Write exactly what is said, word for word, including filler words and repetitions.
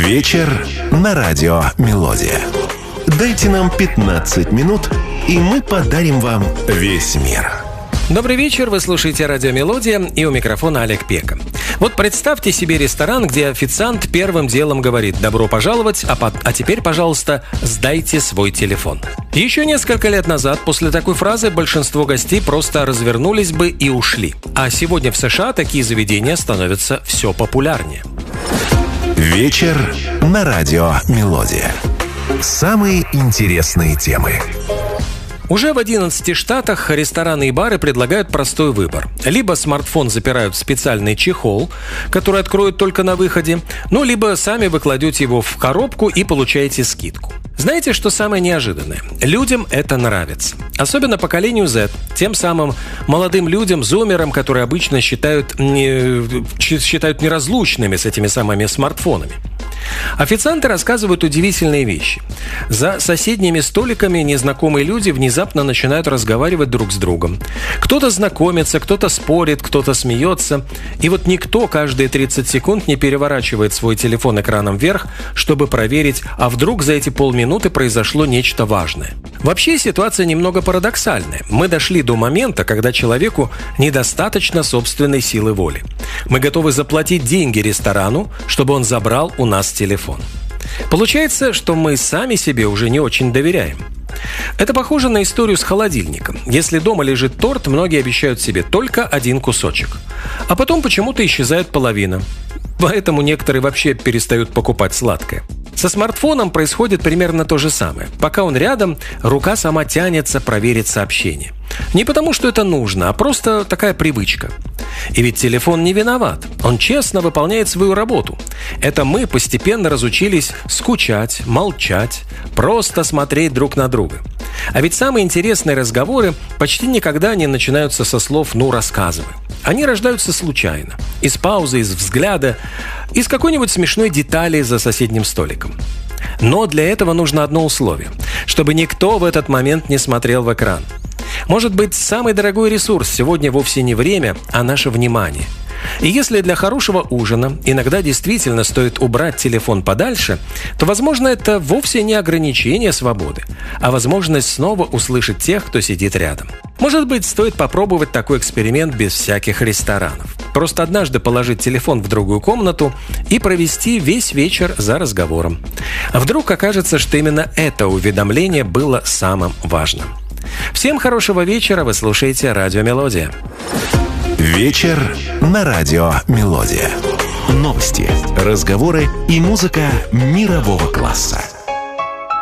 Вечер на радио «Мелодия». Дайте нам пятнадцать минут, и мы подарим вам весь мир. Добрый вечер, вы слушаете радио «Мелодия», и у микрофона Олег Пека. Вот представьте себе ресторан, где официант первым делом говорит: «Добро пожаловать, а, под... а теперь, пожалуйста, сдайте свой телефон». Еще несколько лет назад после такой фразы большинство гостей просто развернулись бы и ушли. А сегодня в США такие заведения становятся все популярнее. Вечер на радио «Мелодия». Самые интересные темы. Уже в одиннадцати штатах рестораны и бары предлагают простой выбор. Либо смартфон запирают в специальный чехол, который откроют только на выходе, ну, либо сами вы кладете его в коробку и получаете скидку. Знаете, что самое неожиданное? Людям это нравится. Особенно поколению Z, тем самым молодым людям, зумерам, которые обычно считают, не, считают неразлучными с этими самыми смартфонами. Официанты рассказывают удивительные вещи. За соседними столиками незнакомые люди внезапно начинают разговаривать друг с другом. Кто-то знакомится, кто-то спорит, кто-то смеется. И вот никто каждые тридцать секунд не переворачивает свой телефон экраном вверх, чтобы проверить, а вдруг за эти полминуты произошло нечто важное. Вообще ситуация немного парадоксальная. Мы дошли до момента, когда человеку недостаточно собственной силы воли. Мы готовы заплатить деньги ресторану, чтобы он забрал у нас телефон. Получается, что мы сами себе уже не очень доверяем. Это похоже на историю с холодильником. Если дома лежит торт, многие обещают себе только один кусочек. А потом почему-то исчезает половина. Поэтому некоторые вообще перестают покупать сладкое. Со смартфоном происходит примерно то же самое. Пока он рядом, рука сама тянется проверить сообщение. Не потому, что это нужно, а просто такая привычка. И ведь телефон не виноват. Он честно выполняет свою работу. Это мы постепенно разучились скучать, молчать, просто смотреть друг на друга. А ведь самые интересные разговоры почти никогда не начинаются со слов «ну, рассказывай». Они рождаются случайно. Из паузы, из взгляда, из какой-нибудь смешной детали за соседним столиком. Но для этого нужно одно условие – чтобы никто в этот момент не смотрел в экран. Может быть, самый дорогой ресурс сегодня вовсе не время, а наше внимание. И если для хорошего ужина иногда действительно стоит убрать телефон подальше, то, возможно, это вовсе не ограничение свободы, а возможность снова услышать тех, кто сидит рядом. Может быть, стоит попробовать такой эксперимент без всяких ресторанов. Просто однажды положить телефон в другую комнату и провести весь вечер за разговором. А вдруг окажется, что именно это уведомление было самым важным. Всем хорошего вечера, вы слушаете радио «Мелодия». Вечер на радио «Мелодия». Новости, разговоры и музыка мирового класса.